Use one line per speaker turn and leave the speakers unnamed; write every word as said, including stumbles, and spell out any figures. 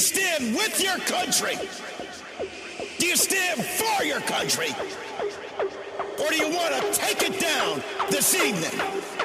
stand with your country? Do you stand for your country? Or do you want to take it down this evening?